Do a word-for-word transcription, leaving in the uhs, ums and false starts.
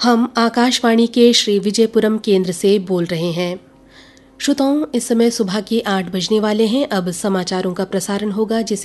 हम आकाशवाणी के श्री विजयपुरम केंद्र से बोल रहे हैं। श्रोताओं, इस समय सुबह के आठ बजने वाले हैं। अब समाचारों का प्रसारण होगा, जिसे